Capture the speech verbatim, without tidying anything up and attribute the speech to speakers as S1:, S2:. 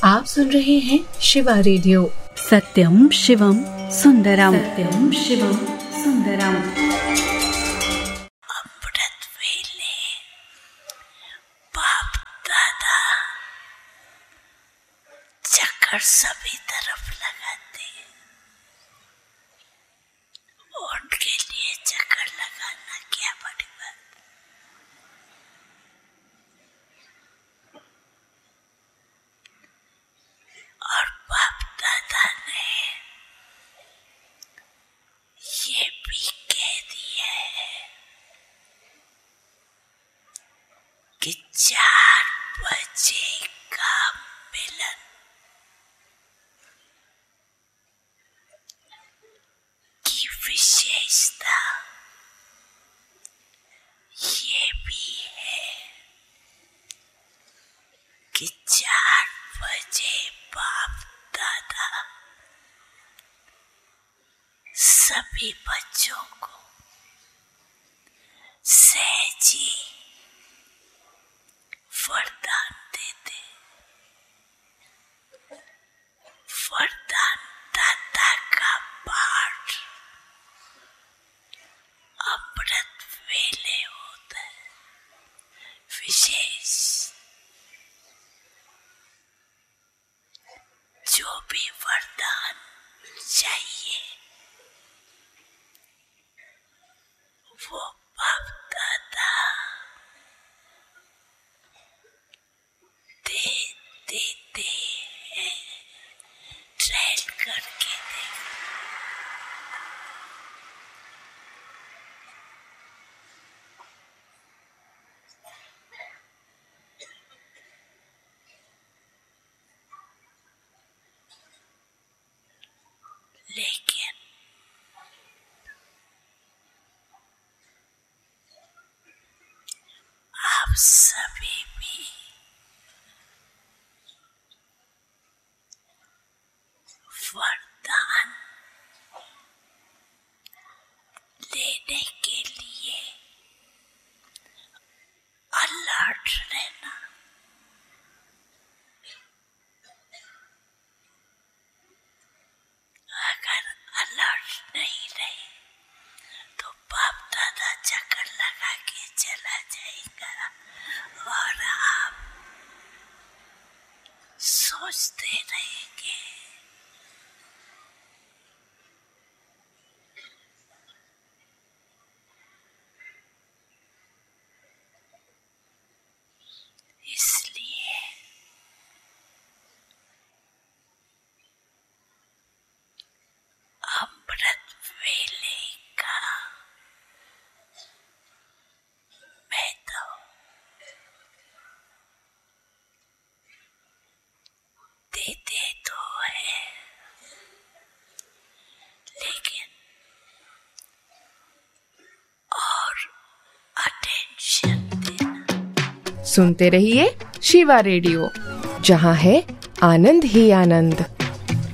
S1: आप सुन रहे हैं शिवा रेडियो।
S2: सत्यम शिवम सुंदरम, सत्यम शिवम सुंदरम।
S3: अमृत वेले बाप दादा चक्कर सभी तरफ लगाते, उनके लिए चक्कर लगाना क्या बड़ी बात। और बाप दादा ने ये भी कह दिया है कि चार बजे का मिलन की विशेषता ये भी है कि चार बजे बाप दादा सभी बच्चों को सहजी वरदान देते। वरदान दाता का पाठ अमृत वेले होता है विशेष। जो भी वरदान चाहिए वो बाप दादा दे देते हैं। ट्रेन करके दे। लेकिन आप सभी भी वरदान लेने के लिए अलर्ट रहना। अगर अलर्ट नहीं रहे तो बाप दादा चक्कर लगा के चला जाएगा और आप सोचते रहेंगे इसलिए अमृत वेले का मैं तो देते तो है, लेकिन और अटेंशन देना।
S1: सुनते रहिए शिवा रेडियो, जहाँ है आनंद ही आनंद।